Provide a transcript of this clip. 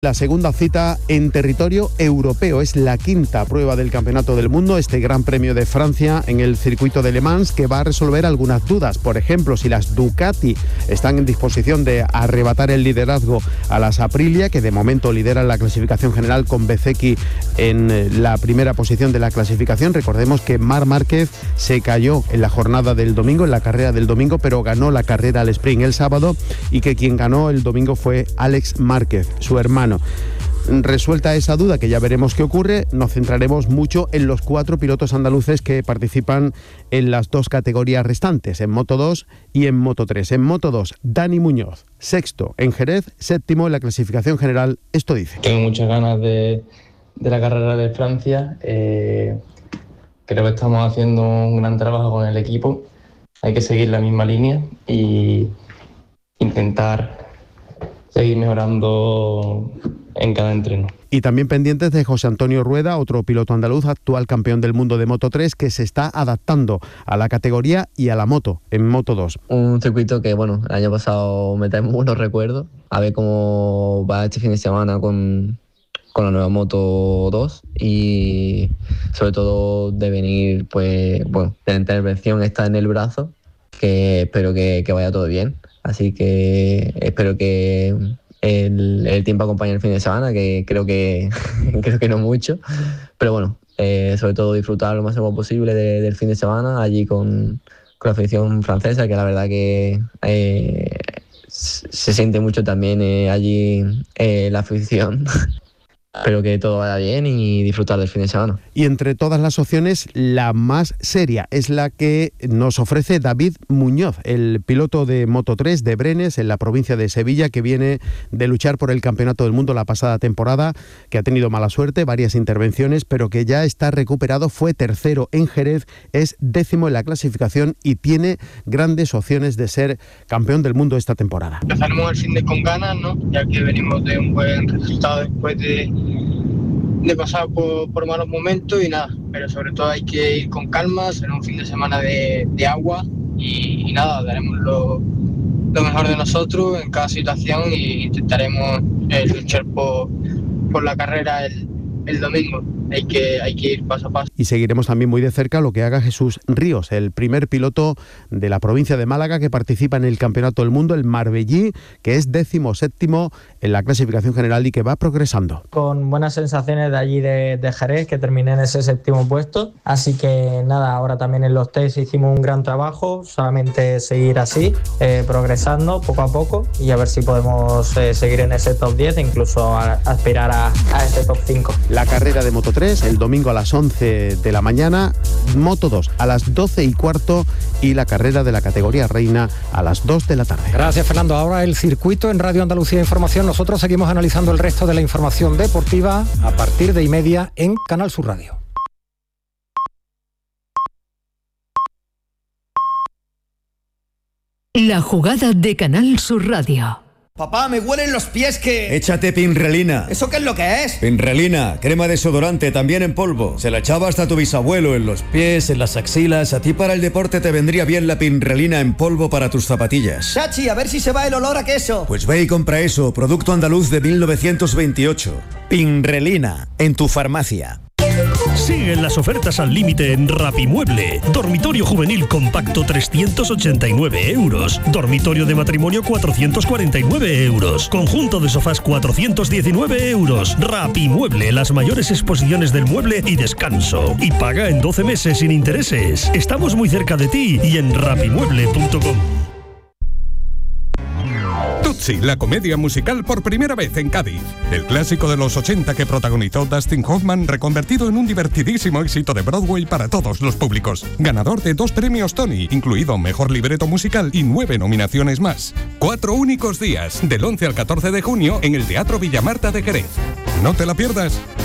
La segunda cita en territorio europeo es la quinta prueba del Campeonato del Mundo, este Gran Premio de Francia en el circuito de Le Mans, que va a resolver algunas dudas. Por ejemplo, si las Ducati están en disposición de arrebatar el liderazgo a las Aprilia, que de momento lideran la clasificación general con Bezzecchi en la primera posición de la clasificación. Recordemos que Marc Márquez se cayó en la jornada del domingo, en la carrera del domingo, pero ganó la carrera al sprint el sábado, y que quien ganó el domingo fue Alex Márquez, su hermano. Resuelta esa duda, que ya veremos qué ocurre, nos centraremos mucho en los 4 pilotos andaluces que participan en las 2 categorías restantes, en Moto2 y en Moto3. En Moto2, Dani Muñoz, sexto en Jerez, séptimo en la clasificación general. Esto dice: tengo muchas ganas de la carrera de Francia. Creo que estamos haciendo un gran trabajo con el equipo. Hay que seguir la misma línea y intentar seguir mejorando en cada entreno. Y también pendientes de José Antonio Rueda, otro piloto andaluz, actual campeón del mundo de Moto3, que se está adaptando a la categoría y a la moto en Moto2. Un circuito que, bueno, el año pasado me trae muy buenos recuerdos. A ver cómo va este fin de semana con la nueva Moto2, y sobre todo de venir, pues, bueno, de la intervención esta en el brazo, que espero que vaya todo bien. Así que espero que el tiempo acompañe el fin de semana, que creo que no mucho, pero bueno, sobre todo disfrutar lo máximo posible del fin de semana allí con la afición francesa, que la verdad que se siente mucho también allí la afición. Espero que todo vaya bien y disfrutar del fin de semana. Y entre todas las opciones, la más seria es la que nos ofrece David Muñoz, el piloto de Moto3 de Brenes, en la provincia de Sevilla, que viene de luchar por el Campeonato del Mundo la pasada temporada, que ha tenido mala suerte, varias intervenciones, pero que ya está recuperado. Fue tercero en Jerez, es 10º en la clasificación y tiene grandes opciones de ser campeón del mundo esta temporada. Empezaremos el fin de con ganas, ¿no? Ya que venimos de un buen resultado después de pasar por malos momentos y nada, pero sobre todo hay que ir con calma, será un fin de semana de agua y nada, daremos lo mejor de nosotros en cada situación e intentaremos luchar por la carrera el domingo. Hay que ir paso a paso. Y seguiremos también muy de cerca lo que haga Jesús Ríos, el primer piloto de la provincia de Málaga que participa en el Campeonato del Mundo, el Marbellí, que es 17º en la clasificación general y que va progresando. Con buenas sensaciones de allí de Jerez, que terminé en ese 7º puesto. Así que nada, ahora también en los test hicimos un gran trabajo, solamente seguir así, progresando poco a poco y a ver si podemos seguir en ese top 10 e incluso aspirar a ese top 5. La carrera de Moto3 el domingo a las 11 de la mañana, Moto2 a las 12:15 y la carrera de la categoría reina a las 2 de la tarde. Gracias, Fernando. Ahora el circuito en Radio Andalucía Información. Nosotros seguimos analizando el resto de la información deportiva a partir de 1:30 en Canal Sur Radio. La jugada de Canal Sur Radio. Papá, me huelen los pies que... Échate Pinrelina. ¿Eso qué es lo que es? Pinrelina, crema desodorante, también en polvo. Se la echaba hasta tu bisabuelo, en los pies, en las axilas. A ti para el deporte te vendría bien la Pinrelina en polvo para tus zapatillas. Chachi, a ver si se va el olor a queso. Pues ve y compra eso, producto andaluz de 1928. Pinrelina, en tu farmacia. Siguen las ofertas al límite en Rapimueble. Dormitorio juvenil compacto 389 euros. Dormitorio de matrimonio 449 euros. Conjunto de sofás 419 euros. Rapimueble, las mayores exposiciones del mueble y descanso. Y paga en 12 meses sin intereses. Estamos muy cerca de ti y en rapimueble.com. Tutsi, la comedia musical por primera vez en Cádiz. El clásico de los 80 que protagonizó Dustin Hoffman, reconvertido en un divertidísimo éxito de Broadway para todos los públicos. Ganador de 2 premios Tony, incluido Mejor Libreto Musical y 9 nominaciones más. 4 únicos días, del 11 al 14 de junio en el Teatro Villamarta de Jerez. No te la pierdas.